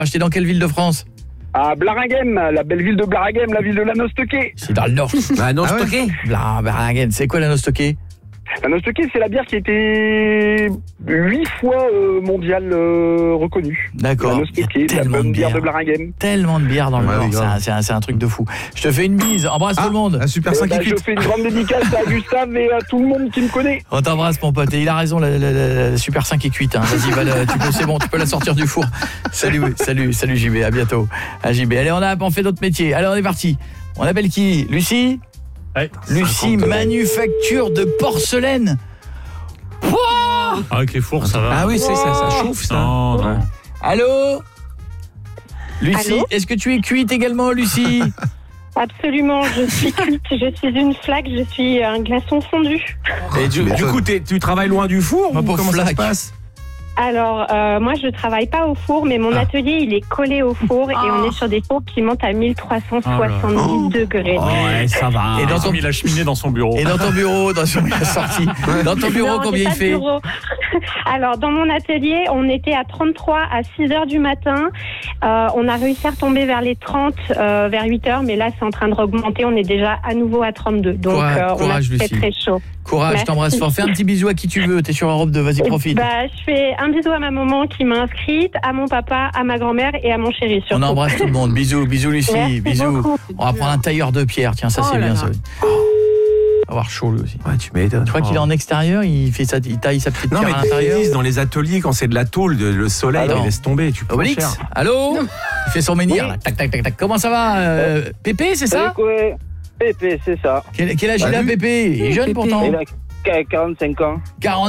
Acheté dans quelle ville de France? À Blaringhem, la belle ville de Blaringhem, la ville de la Nostoquet. C'est dans le Nord. Bah non, stocké. Blaringhem, c'est quoi la Nostoquet? La Nostoquet, c'est la bière qui a été 8 fois mondiale reconnue. D'accord. La Nostoquet, la bonne bière de Blaringhem. Tellement de bière dans le Nord, c'est un truc de fou. Je te fais une bise, embrasse tout le monde. La Super 5 Je fais une grande dédicace à Gustave et à tout le monde qui me connaît. On t'embrasse mon pote, et il a raison, la Super 5 est cuite. Hein. Vas-y, c'est bon, tu peux la sortir du four. Salut JB, à bientôt. À JB. Allez, on fait notre métier. Allez, on est parti. On appelle qui? Lucie? Ouais. Lucie, manufacture de porcelaine. Pouah, avec les fours, ça va. Ah oui, ça chauffe ça. Non. allô Lucie, Allô, est-ce que tu es cuite également, Lucie? absolument, je suis cuite, je suis une flaque, je suis un glaçon fondu. Et du coup, tu travailles loin du four Ma ou pauvre comment ça se flaque. passe? Alors, moi, je travaille pas au four, mais mon atelier, il est collé au four et on est sur des fours qui montent à 1370 degrés. Oh, ouais, ça va. Et Et dans dans ton- mis la cheminée dans son bureau. Et dans ton bureau, dans la sortie, dans ton bureau, Non, combien j'ai il pas de fait? bureau. Alors, dans mon atelier, on était à 33 à 6 heures du matin. On a réussi à retomber vers les 30, vers 8 heures, mais là, c'est en train de augmenter. On est déjà à nouveau à 32. Donc, Courage, on a fait Lucie. très chaud. Courage, je Merci. t'embrasse fort. Fais un petit bisou à qui tu veux. T'es sur Europe 2, vas-y, profite. Bah, je fais un bisou à ma maman qui m'a inscrite, à mon papa, à ma grand-mère et à mon chéri surtout. On embrasse tout le monde. Bisous Lucie. Merci Bisous. beaucoup. On va prendre un tailleur de pierre. Tiens, ça c'est bien ça. On va avoir chaud lui aussi. Ouais, tu m'étonnes. Je crois qu'il est en extérieur, il taille sa petite Non, pierre mais à l'intérieur. ils disent dans les ateliers, quand c'est de la tôle, le soleil, Alors. il laisse tomber, tu peux Obélix, cher. allô? Il fait son menhir. Oui. Là. Tac, tac, tac, tac. Comment ça va Pépé, c'est ça? Pépé, c'est ça. Quel âge il a, Salut. Pépé? Il est jeune Pépé. pourtant. Il a 45 ans. 40